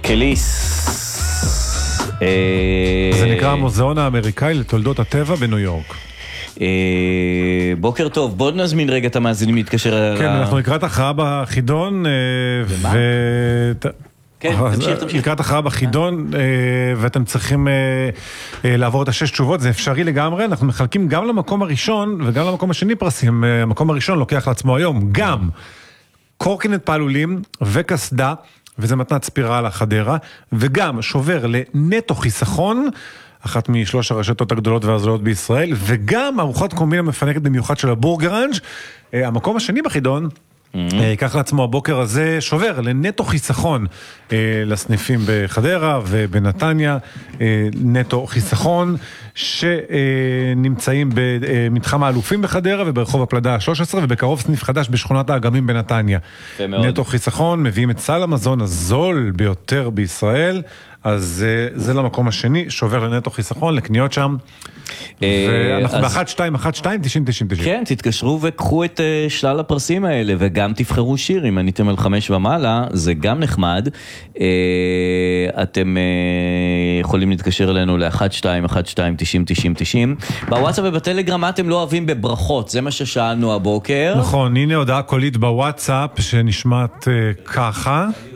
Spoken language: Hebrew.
קליס. זה נקרא המוזיאון האמריקאי לתולדות הטבע בניו יורק. בוקר טוב, בוא נזמין רגע את המאזינים להתקשר. כן, אנחנו לקראת הכרעה בחידון. כן, תמשיך. לקראת הכרעה בחידון, ואתם צריכים לעבור את 6 תשובות, זה אפשרי לגמרי, אנחנו מחלקים גם למקום הראשון וגם למקום השני פרסים. המקום הראשון לוקח לעצמו היום גם קורקינט פעלולים וקסדה, וזה מתנת ספירלה חדרה, וגם שובר לנטו חיסכון, אחת משלוש הרשתות הגדולות והזולות בישראל, וגם ארוחת קומבינה מפנקת במיוחד של הבורגראנג'. המקום השני בחידון, ייקח לעצמו הבוקר הזה שובר לנטו חיסכון לסניפים בחדרה ובנתניה, נטו חיסכון שנמצאים במתחם האלופים בחדרה וברחוב הפלדה 13 ובקרוב סניף חדש בשכונת האגמים בנתניה. נטו חיסכון מביאים את סל המזון הזול ביותר בישראל, אז זה למקום השני, שובר לנטו חיסכון, לקניות שם. ואנחנו ב-1212-90-90. כן, תתקשרו וקחו את שלל הפרסים האלה, וגם תבחרו שיר, אם עניתם על 5 ומעלה, זה גם נחמד. אתם יכולים להתקשר אלינו ל-1212-90-90. בוואטסאפ ובטלגרם, מה אתם לא אוהבים בברכות? זה מה ששאלנו הבוקר. נכון, הנה הודעה קולית בוואטסאפ שנשמעת ככה.